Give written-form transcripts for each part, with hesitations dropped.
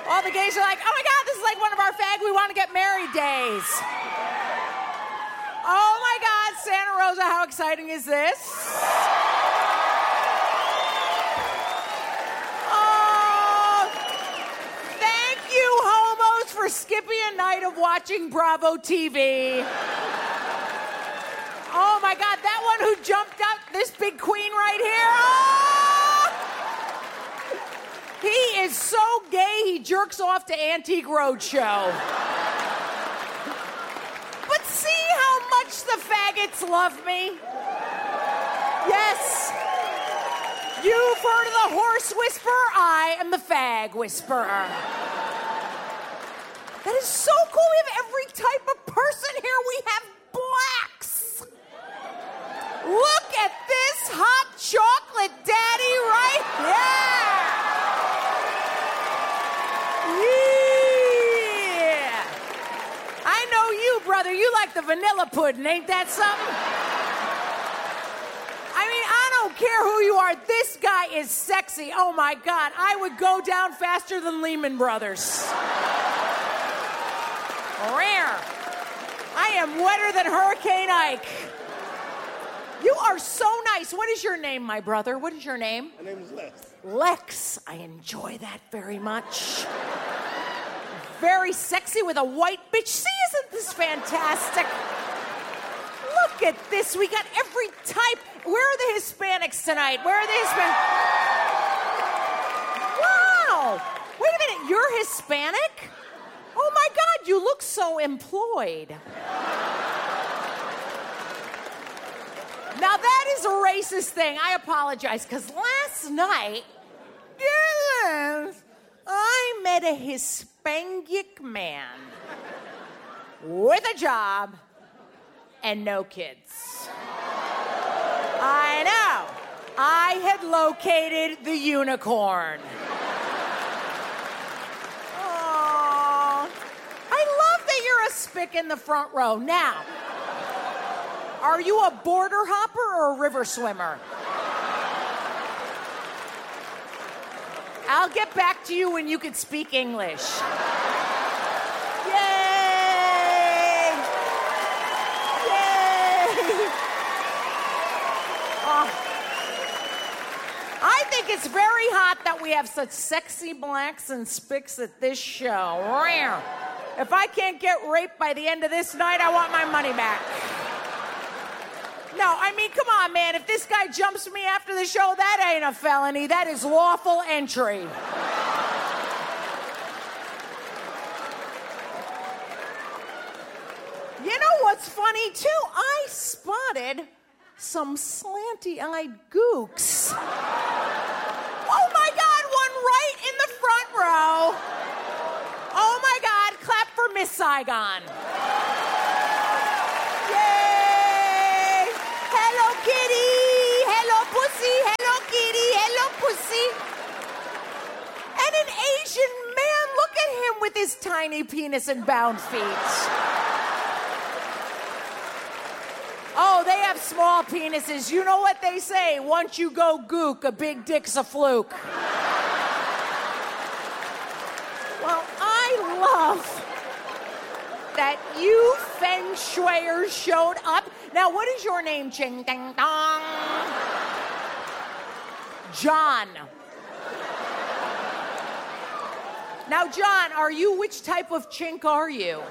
All the gays are like, oh my God, this is like one of our fag we want to get married days. Oh my God, Santa Rosa, how exciting is this? Oh, thank you, homos, for skipping a night of watching Bravo TV. Oh my God, that one who jumped up, this big queen right here. Oh! He is so gay, he jerks off to Antique Roadshow. But see how much the faggots love me? Yes. You've heard of the horse whisperer? I am the fag whisperer. That is so cool. We have every type of person here. We have blacks. Look at this hot chocolate daddy right here. Yeah. I know you, brother. You like the vanilla pudding. Ain't that something? I mean, I don't care who you are. This guy is sexy. Oh, my God. I would go down faster than Lehman Brothers. Rare. I am wetter than Hurricane Ike. You are so nice. What is your name, my brother? What is your name? My name is Lex. Lex. I enjoy that very much. Very sexy with a white bitch. See, isn't this fantastic? Look at this. We got every type. Where are the Hispanics tonight? Where are the Hispanics? Wow. Wait a minute. You're Hispanic? Oh, my God. You look so employed. Now, that is a racist thing. I apologize, because last night, yes, I met a Hispanic man with a job and no kids. I know. I had located the unicorn. Oh, I love that you're a spick in the front row. Now, are you a border hopper or a river swimmer? I'll get back to you when you can speak English. Yay! Yay! Oh. I think it's very hot that we have such sexy blacks and spicks at this show. Rare. If I can't get raped by the end of this night, I want my money back. No, I mean, come on, man. If this guy jumps me after the show, that ain't a felony. That is lawful entry. You know what's funny, too? I spotted some slanty-eyed gooks. Oh, my God, one right in the front row. Oh, my God, clap for Miss Saigon. Hello, kitty. Hello, pussy. Hello, kitty. Hello, pussy. And an Asian man. Look at him with his tiny penis and bound feet. Oh, they have small penises. You know what they say? Once you go gook, a big dick's a fluke. Well, I love that you feng shuiers showed up. Now, what is your name, Ching Ding Dong? John. Now, John, which type of chink are you?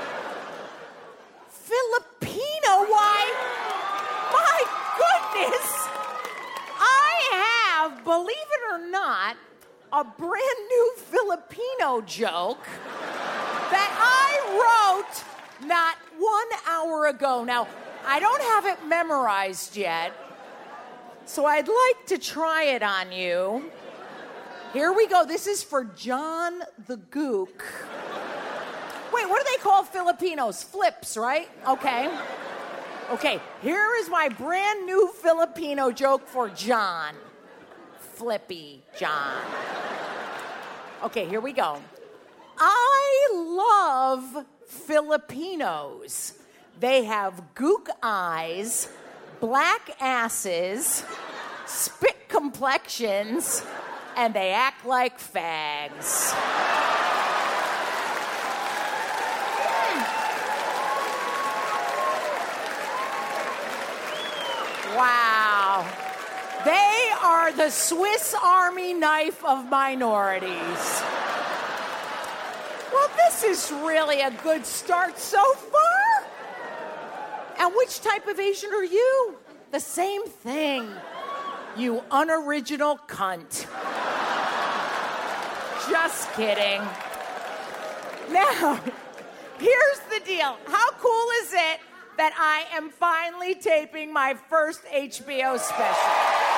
Filipino? Why? My goodness. I have, believe it or not, a brand new Filipino joke that I wrote not 1 hour ago. Now, I don't have it memorized yet, so I'd like to try it on you. Here we go. This is for John the Gook. Wait, what do they call Filipinos? Flips, right? Okay. Okay, here is my brand new Filipino joke for John. Flippy John. Okay, here we go. I love Filipinos. They have gook eyes, black asses, spit complexions, and they act like fags. Wow. They are the Swiss Army knife of minorities. Well, this is really a good start so far. And which type of Asian are you? The same thing. You unoriginal cunt. Just kidding. Now, here's the deal. How cool is it that I am finally taping my first HBO special?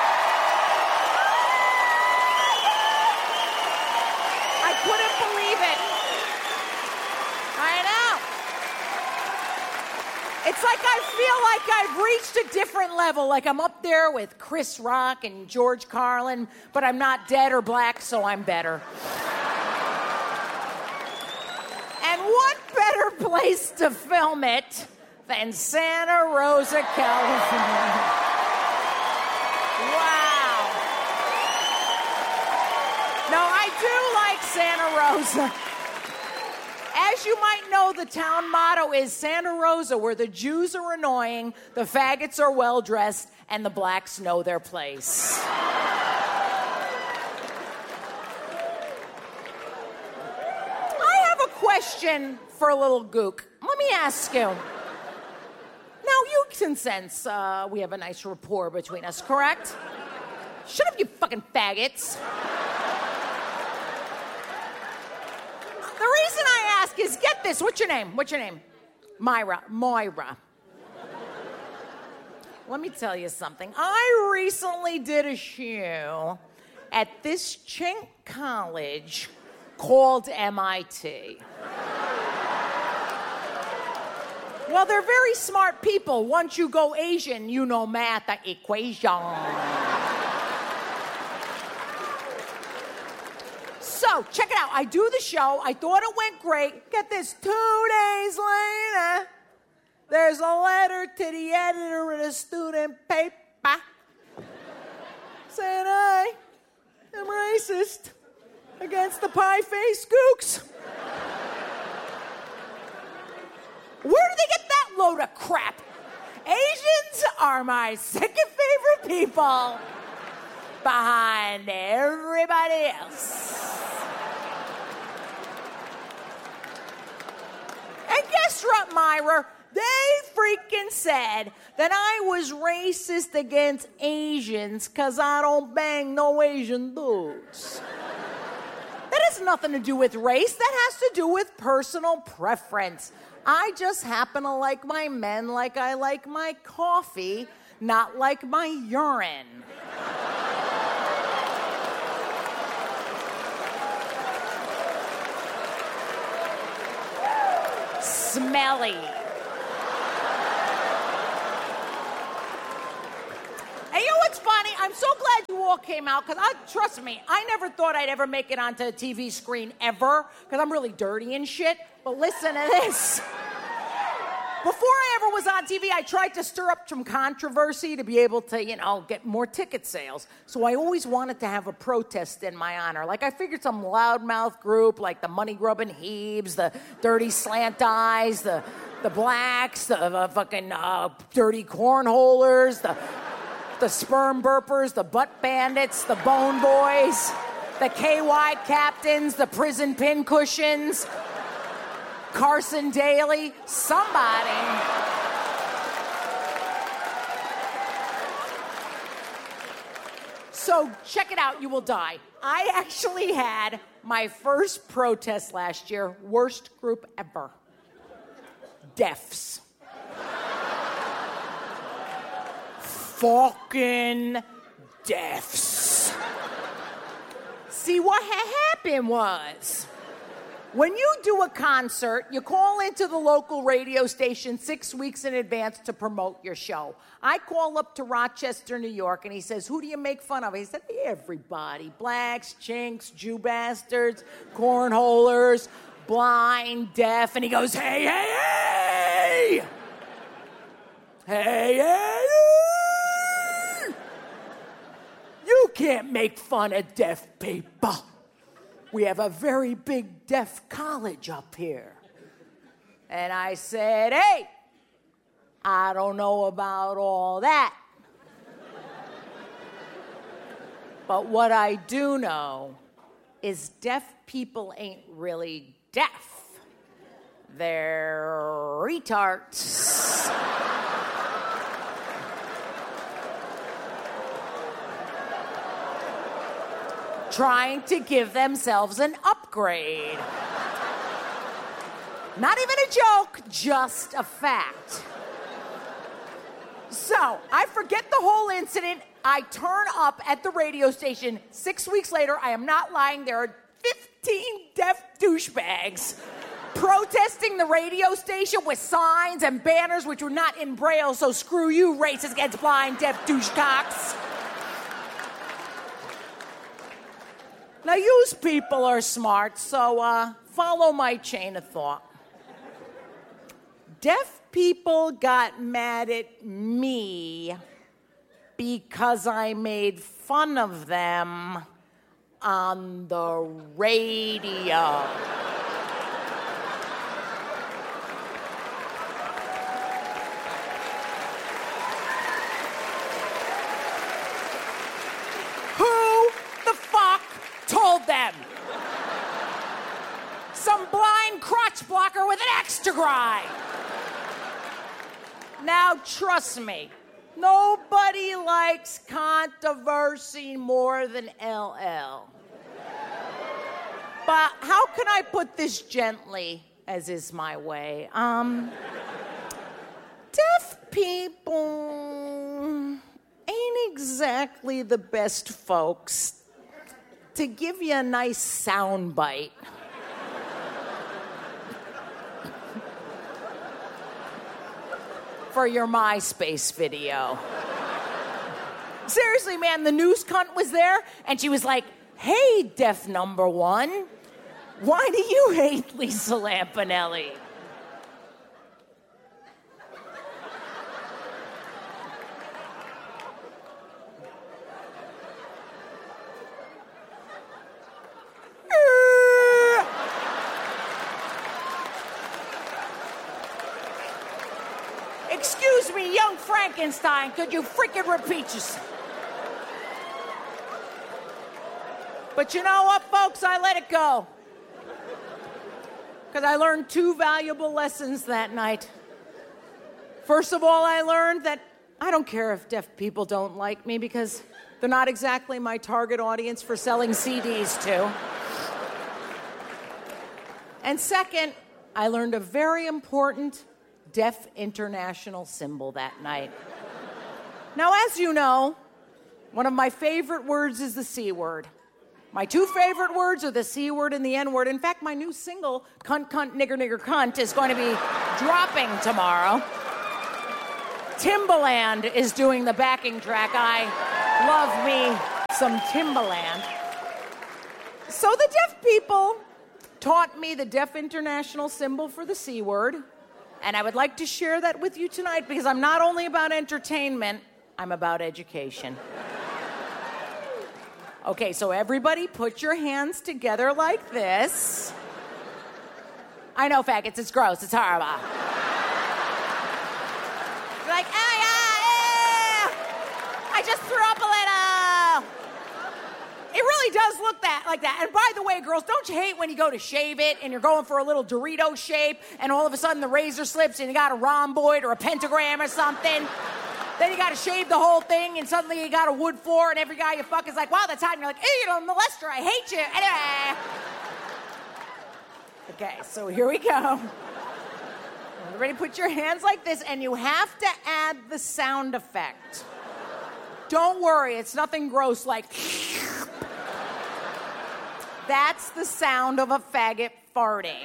I couldn't believe it. I know. It's like I feel like I've reached a different level, like I'm up there with Chris Rock and George Carlin, but I'm not dead or black, so I'm better. And what better place to film it than Santa Rosa, California? Wow. No, I do like Santa Rosa. As you might know, the town motto is Santa Rosa, where the Jews are annoying, the faggots are well-dressed, and the blacks know their place. I have a question for a little gook. Let me ask you. Now, you can sense we have a nice rapport between us, correct? Shut up, you fucking faggots. The reason I ask is, get this, what's your name? What's your name? Moira. Let me tell you something. I recently did a show at this chink college called MIT. Well, they're very smart people. Once you go Asian, you know math equation. So, check it out. I do the show. I thought it went great. Get this, 2 days later, there's a letter to the editor of the student paper saying I am racist against the pie-faced gooks. Where did they get that load of crap? Asians are my second favorite people behind everybody else. And guess what, Myra? They freaking said that I was racist against Asians because I don't bang no Asian dudes. That has nothing to do with race. That has to do with personal preference. I just happen to like my men like I like my coffee, not like my urine. Smelly. And you know what's funny? I'm so glad you all came out, because trust me, I never thought I'd ever make it onto a TV screen ever, because I'm really dirty and shit. But listen to this. Before I ever was on TV, I tried to stir up some controversy to be able to, get more ticket sales. So I always wanted to have a protest in my honor. Like, I figured some loudmouth group, like the money-grubbing Hebes, the dirty slant eyes, the blacks, the fucking dirty cornholers, the sperm burpers, the butt bandits, the bone boys, the KY captains, the prison pin cushions, Carson Daly, somebody. So check it out, you will die. I actually had my first protest last year, worst group ever. Deafs. Fucking deafs. See, what happened was, when you do a concert, you call into the local radio station 6 weeks in advance to promote your show. I call up to Rochester, New York, and he says, who do you make fun of? He said, everybody. Blacks, chinks, Jew bastards, cornholers, blind, deaf. And he goes, hey, hey, hey! Hey, hey, hey! You can't make fun of deaf people. We have a very big deaf college up here. And I said, hey, I don't know about all that. But what I do know is deaf people ain't really deaf. They're retards. Trying to give themselves an upgrade. Not even a joke, just a fact. So, I forget the whole incident. I turn up at the radio station. 6 weeks later, I am not lying, there are 15 deaf douchebags protesting the radio station with signs and banners which were not in Braille, so screw you, racist against blind deaf douchecocks. Now, you people are smart, so follow my chain of thought. Deaf people got mad at me because I made fun of them on the radio. Who the fuck told them? Some blind crotch blocker with an extra grind. Now, trust me, nobody likes controversy more than LL. But how can I put this gently, as is my way? Deaf people ain't exactly the best folks to give you a nice sound bite. For your MySpace video. Seriously, man, the news cunt was there, and she was like, hey, deaf number one, why do you hate Lisa Lampanelli? Excuse me, young Frankenstein, could you freaking repeat yourself? But you know what, folks? I let it go. Because I learned two valuable lessons that night. First of all, I learned that I don't care if deaf people don't like me because they're not exactly my target audience for selling CDs to. And second, I learned a very important deaf international symbol that night. Now, as you know, one of my favorite words is the C word. My two favorite words are the C word and the N word. In fact, my new single, Cunt, Cunt, Nigger, Nigger, Cunt, is going to be dropping tomorrow. Timbaland is doing the backing track. I love me some Timbaland. So the deaf people taught me the deaf international symbol for the C word. And I would like to share that with you tonight because I'm not only about entertainment, I'm about education. Okay, so everybody put your hands together like this. I know, faggots, it's gross, it's horrible. You're like, I just threw up a little. It really does look like that. And by the way, girls, don't you hate when you go to shave it and you're going for a little Dorito shape and all of a sudden the razor slips and you got a rhomboid or a pentagram or something? Then you got to shave the whole thing and suddenly you got a wood floor and every guy you fuck is like, wow, that's hot. And you're like, hey, you know, molester, I hate you. Anyway. Okay, so here we go. Everybody put your hands like this and you have to add the sound effect. Don't worry, it's nothing gross like... That's the sound of a faggot farting.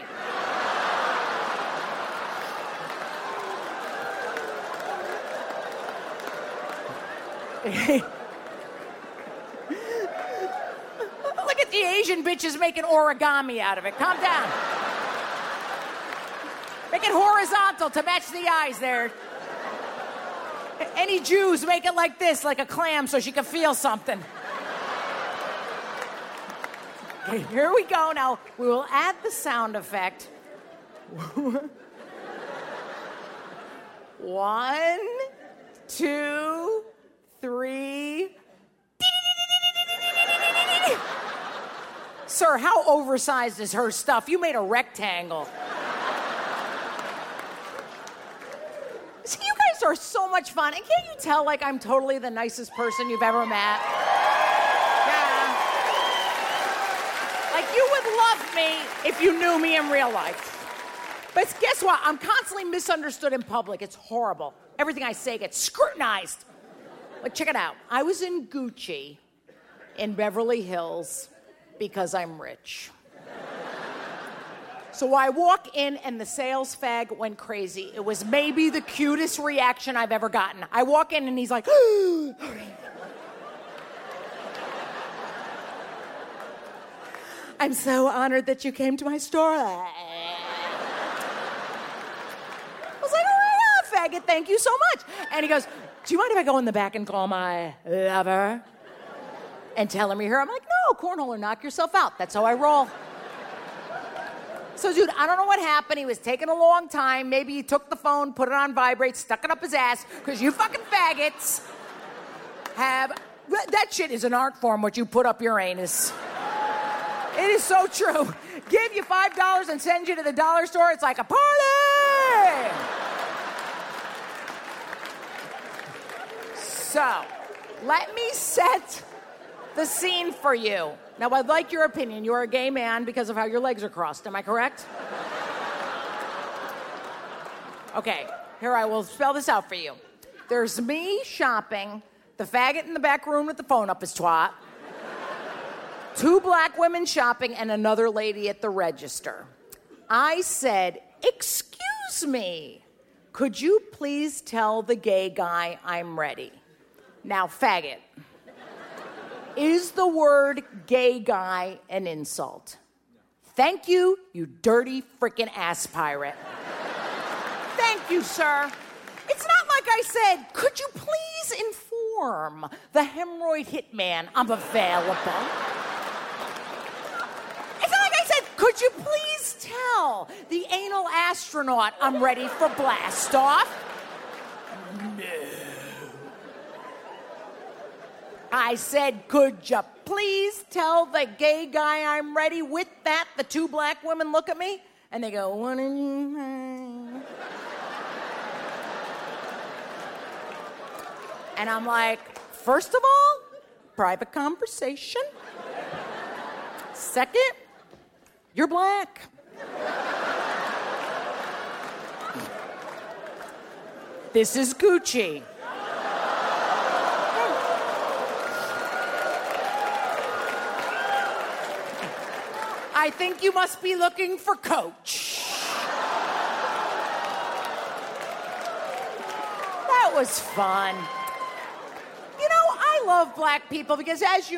Look at the Asian bitches making origami out of it. Calm down. Make it horizontal to match the eyes there. Any Jews make it like this, like a clam, so she can feel something. Okay, here we go. Now, we will add the sound effect. 1, 2, 3. Sir, how oversized is her stuff? You made a rectangle. See, you guys are so much fun. And can't you tell, like, I'm totally the nicest person you've ever met? Yeah. Like, you would love me if you knew me in real life. But guess what? I'm constantly misunderstood in public. It's horrible. Everything I say gets scrutinized. Like, check it out. I was in Gucci in Beverly Hills because I'm rich. So I walk in and the sales fag went crazy. It was maybe the cutest reaction I've ever gotten. I walk in and he's like, I'm so honored that you came to my store. I was like, oh my God, faggot, thank you so much. And he goes, do you mind if I go in the back and call my lover and tell him you're here? I'm like, no, cornhole, knock yourself out. That's how I roll. So, dude, I don't know what happened. He was taking a long time. Maybe he took the phone, put it on vibrate, stuck it up his ass, because you fucking faggots have... That shit is an art form, what you put up your anus. It is so true. Give you $5 and send you to the dollar store, it's like a party! So, let me set the scene for you. Now, I'd like your opinion. You're a gay man because of how your legs are crossed. Am I correct? Okay, here I will spell this out for you. There's me shopping, the faggot in the back room with the phone up his twat, 2 black women shopping, and another lady at the register. I said, excuse me, could you please tell the gay guy I'm ready? Now, faggot. Is the word gay guy an insult? Thank you, you dirty freaking ass pirate. Thank you, sir. It's not like I said, could you please inform the hemorrhoid hitman I'm available? It's not like I said, could you please tell the anal astronaut I'm ready for blast off? No. I said, could you please tell the gay guy I'm ready? With that, the 2 black women look at me, and they go, what are you saying? And I'm like, first of all, private conversation. Second, you're black. This is Gucci. I think you must be looking for Coach. That was fun. You know, I love black people because, as you